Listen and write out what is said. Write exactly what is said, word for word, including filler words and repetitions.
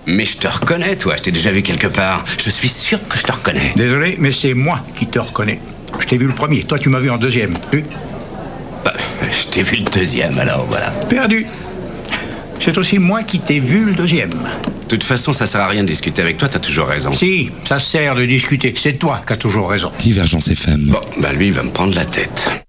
Mais je te reconnais, toi. Je t'ai déjà vu quelque part. Je suis sûr que je te reconnais. Désolé, mais c'est moi qui te reconnais. Je t'ai vu le premier. Toi, tu m'as vu en deuxième. Vu? Bah, je t'ai vu le deuxième, alors voilà. Perdu. C'est aussi moi qui t'ai vu le deuxième. De toute façon, ça sert à rien de discuter avec toi, t'as toujours raison. Si, ça sert de discuter. C'est toi qui as toujours raison. Divergence F M. Bon, bah lui, il va me prendre la tête.